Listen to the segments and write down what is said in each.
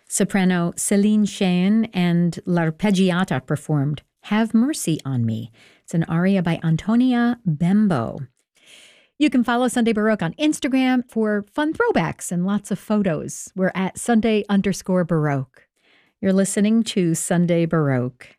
Soprano Céline Cheyne and L'Arpeggiata performed Have Mercy on Me. It's an aria by Antonia Bembo. You can follow Sunday Baroque on Instagram for fun throwbacks and lots of photos. We're at Sunday_Baroque. You're listening to Sunday Baroque.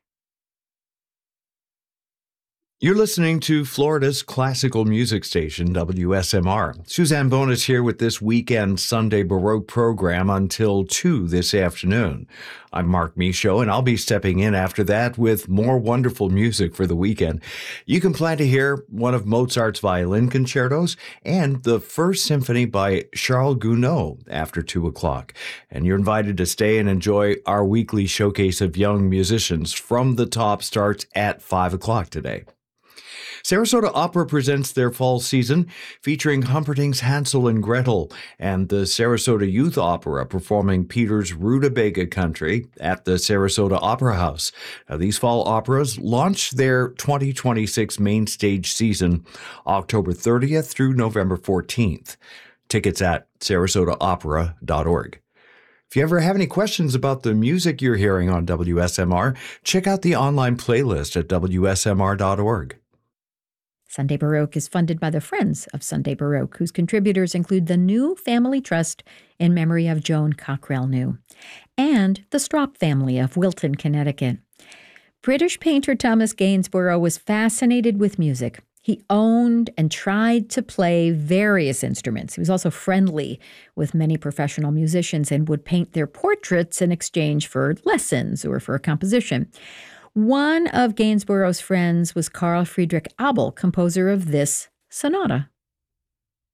You're listening to Florida's classical music station, WSMR. Suzanne Bonus here with this weekend Sunday Baroque program until 2 this afternoon. I'm Mark Michaud, and I'll be stepping in after that with more wonderful music for the weekend. You can plan to hear one of Mozart's violin concertos and the First Symphony by Charles Gounod after 2 o'clock. And you're invited to stay and enjoy our weekly showcase of young musicians from the top starts at 5 o'clock today. Sarasota Opera presents their fall season featuring Humperdinck's Hansel and Gretel and the Sarasota Youth Opera performing Peter's Rutabaga Country at the Sarasota Opera House. Now, these fall operas launch their 2026 main stage season October 30th through November 14th. Tickets at sarasotaopera.org. If you ever have any questions about the music you're hearing on WSMR, check out the online playlist at wsmr.org. Sunday Baroque is funded by the Friends of Sunday Baroque, whose contributors include the New Family Trust in memory of Joan Cockrell New, and the Strop family of Wilton, Connecticut. British painter Thomas Gainsborough was fascinated with music. He owned and tried to play various instruments. He was also friendly with many professional musicians and would paint their portraits in exchange for lessons or for a composition. One of Gainsborough's friends was Carl Friedrich Abel, composer of this sonata.